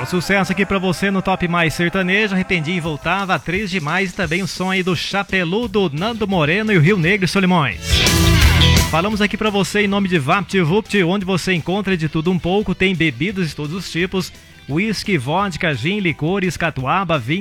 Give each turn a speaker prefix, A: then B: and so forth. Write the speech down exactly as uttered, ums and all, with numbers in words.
A: sucesso aqui pra você no Top Mais Sertanejo, Arrependi e Voltava, Atriz Demais, e também o som aí do Chapeludo, Nando Moreno e o Rio Negro e Solimões. Falamos aqui pra você em nome de VaptVupt, onde você encontra de tudo um pouco, tem bebidas de todos os tipos, whisky, vodka, gin, licores, catuaba, vinho,